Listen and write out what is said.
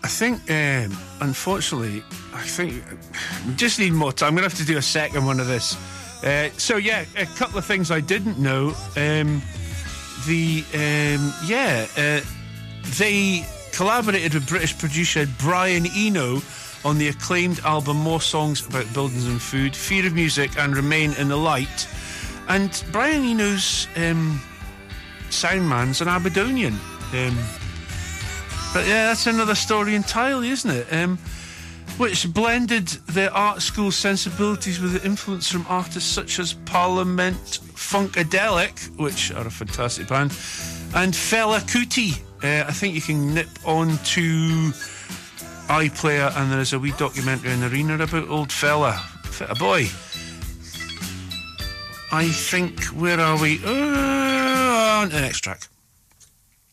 I think, unfortunately, we just need more time. I'm going to have to do a second one of this. So, yeah, a couple of things I didn't know. They collaborated with British producer Brian Eno on the acclaimed album More Songs About Buildings and Food, Fear of Music and Remain in the Light. And Brian Eno's sound man's an Aberdonian. But yeah, that's another story entirely, isn't it? Which blended the art school sensibilities with the influence from artists such as Parliament Funkadelic, which are a fantastic band, and Fela Kuti. I think you can nip on to iPlayer, and there's a wee documentary in the arena about old Fela. Fit a boy. I think, where are we? On to the next track.